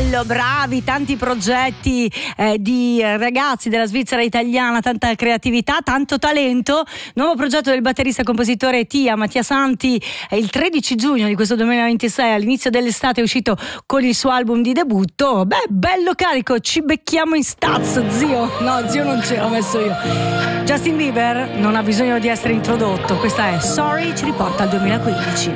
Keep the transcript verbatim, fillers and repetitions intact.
bello, bravi, tanti progetti eh, di ragazzi della Svizzera italiana, tanta creatività, tanto talento. Nuovo progetto del batterista e compositore Tia Mattia Santi, eh, il tredici giugno di questo duemilaventisei, all'inizio dell'estate, è uscito con il suo album di debutto. Beh, bello carico, ci becchiamo in Staz, zio. No, zio non c'era, ho messo io. Justin Bieber non ha bisogno di essere introdotto, questa è Sorry, ci riporta al duemilaquindici.